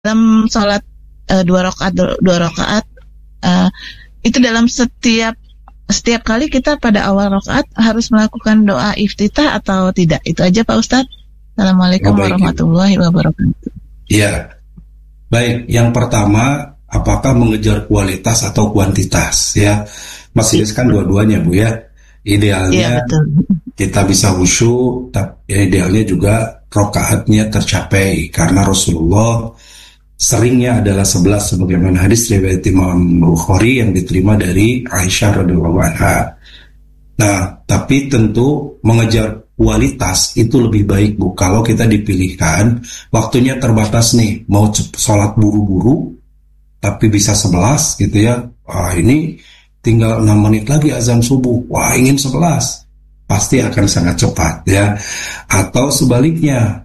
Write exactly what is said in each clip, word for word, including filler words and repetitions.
dalam sholat uh, dua rakaat dua rakaat uh, itu dalam setiap setiap kali kita pada awal rakaat harus melakukan doa iftitah atau tidak? Itu aja Pak Ustadz. Assalamualaikum oh, warahmatullahi wabarakatuh. Ya, baik. Yang pertama, apakah mengejar kualitas atau kuantitas? Ya, masih kan dua-duanya Bu ya. Idealnya ya, kita bisa khusyuk, tapi idealnya juga rakaatnya tercapai karena Rasulullah seringnya adalah sebelas sebagaimana hadis riwayat Imam Bukhari yang diterima dari Aisyah radhiyallahu anha. Nah, tapi tentu mengejar kualitas itu lebih baik Bu. Kalau kita dipilihkan waktunya terbatas nih, mau sholat buru-buru tapi bisa sebelas gitu ya. Wah, ini tinggal enam menit lagi azan subuh. Wah, ingin sebelas. Pasti akan sangat cepat ya. Atau sebaliknya,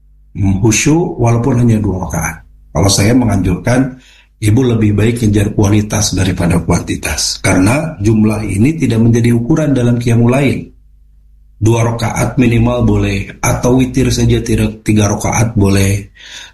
khusyuk walaupun hanya dua rakaat. Kalau saya menganjurkan ibu lebih baik kejar kualitas daripada kuantitas. Karena jumlah ini tidak menjadi ukuran dalam qiyamul lail. Dua rakaat minimal boleh, atau witir saja tiga rakaat boleh,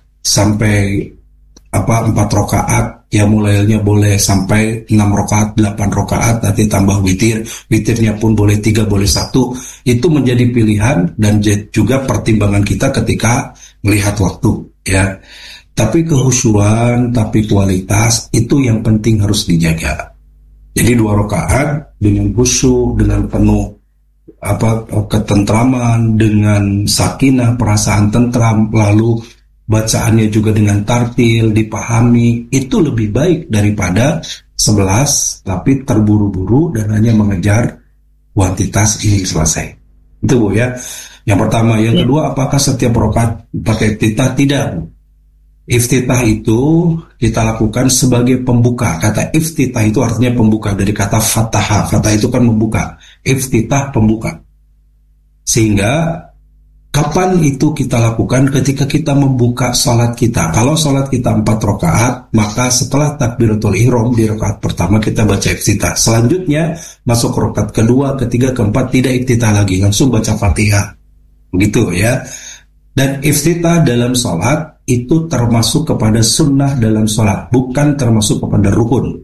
sampai apa empat rakaat qiyamul lailnya boleh, sampai enam rakaat, delapan rakaat, nanti tambah witir, witirnya pun boleh tiga, boleh satu. Itu menjadi pilihan dan juga pertimbangan kita ketika melihat waktu ya. Tapi kehusuan, tapi kualitas itu yang penting harus dijaga. Jadi dua rakaat dengan khusyuk, dengan penuh apa ketentraman, dengan sakinah, perasaan tentram, lalu bacaannya juga dengan tartil, dipahami, itu lebih baik daripada sebelas tapi terburu-buru dan hanya mengejar kuantitas ini selesai. Itu Bu ya. Yang pertama, yang kedua, apakah setiap rakaat pakai iftitah? Tidak. Iftitah itu kita lakukan sebagai pembuka. Kata iftitah itu artinya pembuka, dari kata fataha. Fatah itu kan membuka. Iftitah pembuka. Sehingga kapan itu kita lakukan? Ketika kita membuka salat kita. Kalau salat kita empat rakaat, maka setelah takbiratul ihram di rakaat pertama kita baca iftitah. Selanjutnya masuk rakaat kedua, ketiga, keempat tidak iftitah lagi, langsung baca Fatihah. Begitu ya. Dan iftitah dalam salat itu termasuk kepada sunnah dalam sholat, bukan termasuk kepada rukun.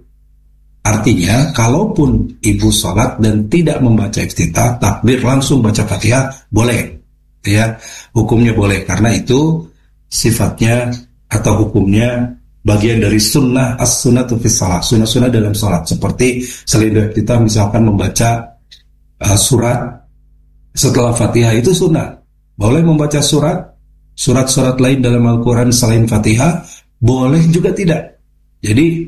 Artinya, kalaupun ibu sholat dan tidak membaca iftitah, takbir langsung baca Fatihah, boleh. Ya, hukumnya boleh, karena itu sifatnya atau hukumnya bagian dari sunnah as-sunnatu fis shalah, sunnah-sunnah dalam sholat. Seperti selain iftitah misalkan membaca uh, surat setelah Fatihah itu sunnah. Boleh membaca surat Surat-surat lain dalam Al-Quran selain Fatihah, boleh juga tidak. Jadi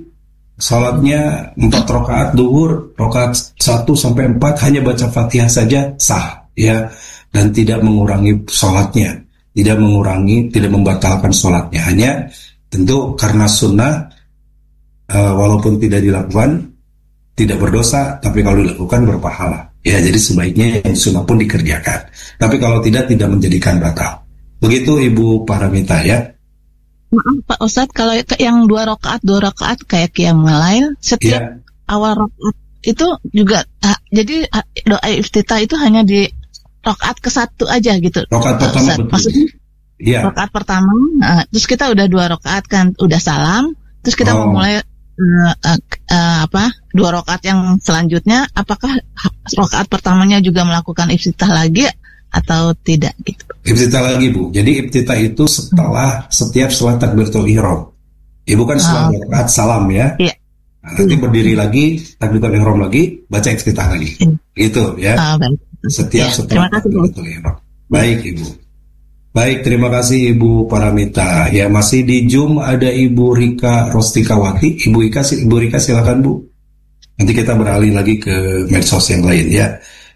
salatnya empat rakaat duhur, rakaat satu sampai empat hanya baca Fatihah saja sah ya, dan tidak mengurangi salatnya, tidak mengurangi, tidak membatalkan salatnya. Hanya tentu karena sunnah, uh, walaupun tidak dilakukan tidak berdosa, tapi kalau dilakukan berpahala. Ya, jadi sebaiknya yang sunnah pun dikerjakan. Tapi kalau tidak, tidak menjadikan batal. Begitu Ibu Paramita ya. Maaf Pak Ustadz, kalau yang dua rakaat dua rakaat kayak qiyamul lail, setiap ya. Awal rakaat itu juga ah, jadi ah, doa iftitah itu hanya di rakaat ke satu aja gitu. Rakaat pertama Ustadz. betul. Maksudnya ya. Rakaat pertama, nah, terus kita udah dua rakaat kan, udah salam, terus kita oh. mau mulai uh, uh, uh, apa dua rakaat yang selanjutnya, apakah rakaat pertamanya juga melakukan iftitah lagi atau tidak gitu? Iftitah lagi Bu. Jadi iftitah itu setelah hmm. setiap setelah takbiratul ihram. Ibu kan setelah oh. rakaat salam ya. Iya. Nah, nanti hmm. berdiri lagi, takbiratul ihram lagi, baca iftitah lagi. Hmm. Gitu ya. Oh, baik. Setiap ya, setelah takbiratul ihram. Baik Ibu. Baik, terima kasih Ibu Paramita. Ya, masih di Zoom ada Ibu Rika Rostikawati. Ibu Rika, Ibu Rika silakan Bu. Nanti kita beralih lagi ke medsos yang lain ya.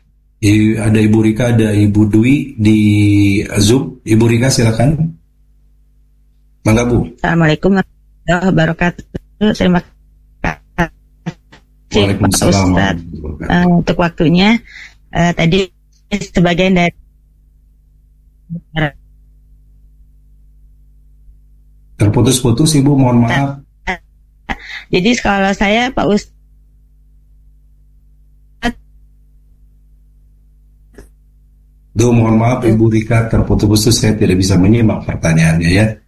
Ada Ibu Rika, ada Ibu Dwi di Zoom. Ibu Rika silakan. Mangga Bu. Assalamualaikum warahmatullahi wabarakatuh. Terima kasih Pak Ustadz uh, untuk waktunya. Uh, tadi sebagian dari terputus-putus Ibu, mohon maaf. Jadi kalau saya Pak Ustadz, Duh, mohon maaf Ibu Rika, terputus-putus saya tidak bisa menyimak pertanyaannya ya.